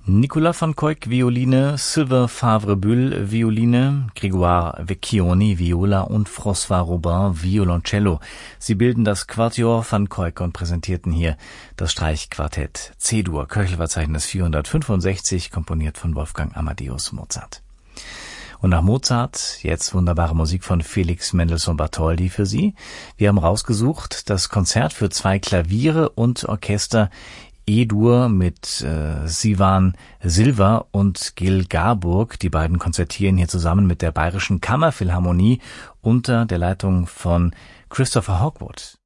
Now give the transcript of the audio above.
Nicolas van Cuyck Violine, Sylvain Favre-Bull Violine, Grégoire Vecchioni Viola und François Robin Violoncello. Sie bilden das Quatuor van Cuyck und präsentierten hier das Streichquartett C-Dur, Köchelverzeichnis 465, komponiert von Wolfgang Amadeus Mozart. Und nach Mozart jetzt wunderbare Musik von Felix Mendelssohn Bartholdy für Sie. Wir haben rausgesucht das Konzert für 2 Klaviere und Orchester E-Dur mit Sivan Silva und Gil Garburg. Die beiden konzertieren hier zusammen mit der Bayerischen Kammerphilharmonie unter der Leitung von Christopher Hogwood.